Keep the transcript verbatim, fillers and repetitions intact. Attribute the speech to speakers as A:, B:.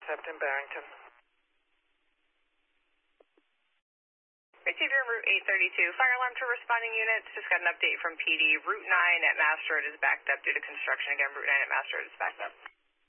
A: Captain Barrington.
B: Received your Route eight thirty-two. Fire alarm to responding units. Just got an update from P D. Route nine at Mass Road is backed up due to construction. Again, Route nine at Mass Road is backed up.